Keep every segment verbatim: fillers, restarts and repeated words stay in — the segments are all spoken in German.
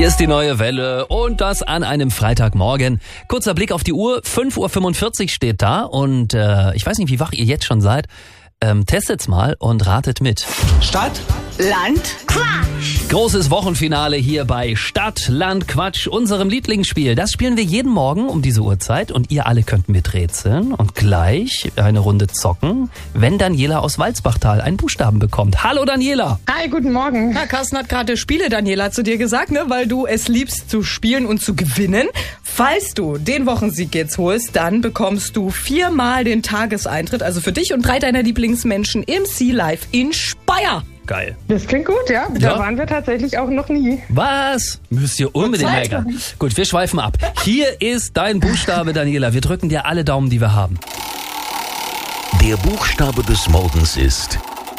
Hier ist die neue Welle und das an einem Freitagmorgen. Kurzer Blick auf die Uhr, fünf Uhr fünfundvierzig steht da und äh, ich weiß nicht, wie wach ihr jetzt schon seid. Ähm, testet's mal und ratet mit. Stadt, Land, Quatsch. Großes Wochenfinale hier bei Stadt, Land, Quatsch, unserem Lieblingsspiel. Das spielen wir jeden Morgen um diese Uhrzeit und ihr alle könnt miträtseln und gleich eine Runde zocken, wenn Daniela aus Walsbachtal einen Buchstaben bekommt. Hallo Daniela! Hi, guten Morgen. Na, Carsten hat gerade Spiele, Daniela, zu dir gesagt, ne, weil du es liebst zu spielen und zu gewinnen. Falls du den Wochensieg jetzt holst, dann bekommst du viermal den Tageseintritt, also für dich und drei deiner Lieblingsmenschen im Sea Life in Speyer. Geil. Das klingt gut, ja. Ja. Da waren wir tatsächlich auch noch nie. Was? Müsst ihr unbedingt Zeit. meckern. Gut, wir schweifen ab. Hier ist dein Buchstabe, Daniela. Wir drücken dir alle Daumen, die wir haben. Der Buchstabe des Morgens ist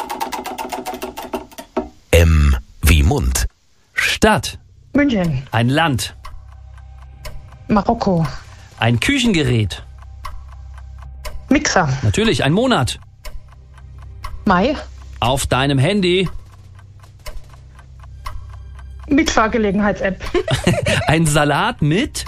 M wie Mund. Stadt. München, Ein Land. Marokko, Ein Küchengerät. Mixer, Natürlich ein Monat. Mai, Auf deinem Handy. Mitfahrgelegenheits-App, Ein Salat mit.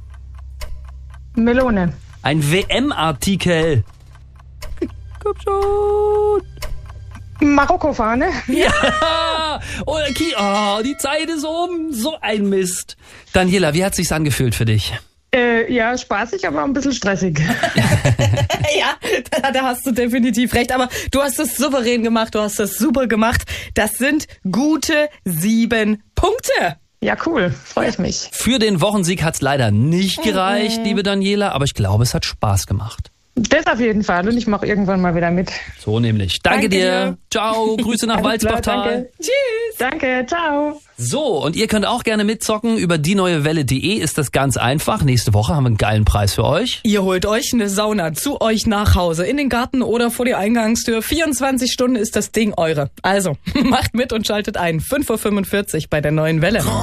Melone, Ein W M-Artikel. Komm schon. Marokko-Fahne, Ja! Oh, okay. Oh, die Zeit ist um. So ein Mist. Daniela, wie hat sich's angefühlt für dich? äh, ja, spaßig, aber ein bisschen stressig. Ja, da, da hast du definitiv recht. Aber du hast es souverän gemacht, du hast es super gemacht. Das sind gute sieben Punkte. Ja, cool, freue ich mich. Für den Wochensieg hat's leider nicht gereicht, liebe Daniela, aber ich glaube, es hat Spaß gemacht. Das auf jeden Fall und ich mache irgendwann mal wieder mit. So nämlich. Danke, Danke dir. dir. Ciao. Grüße nach Alles klar, Walsbachtal. danke. Tschüss. Danke, ciao. So, und ihr könnt auch gerne mitzocken. Über die neue Welle punkt de ist das ganz einfach. Nächste Woche haben wir einen geilen Preis für euch. Ihr holt euch eine Sauna zu euch nach Hause, in den Garten oder vor die Eingangstür. vierundzwanzig Stunden ist das Ding eure. Also, macht mit und schaltet ein. fünf Uhr fünfundvierzig bei der neuen Welle.